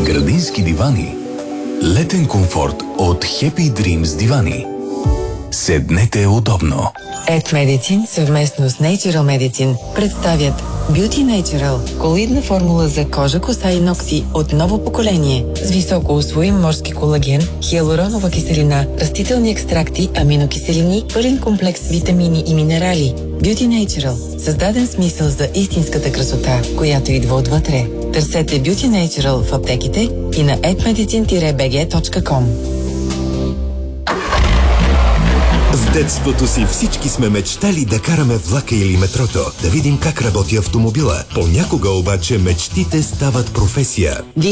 Градински дивани. Летен комфорт от Happy Dreams дивани. Седнете удобно. Ed Medicine съвместно с Natural Medicine представят Beauty Natural – колоидна формула за кожа, коса и ногти от ново поколение с високо усвоим морски колаген, хиалуронова киселина, растителни екстракти, аминокиселини, пълен комплекс витамини и минерали. Beauty Natural – създаден смисъл за истинската красота, която идва отвътре. Търсете Beauty Natural в аптеките и на edmedicine-bg.com. В детството си всички сме мечтали да караме влака или метрото, да видим как работи автомобила. Понякога обаче мечтите стават професия.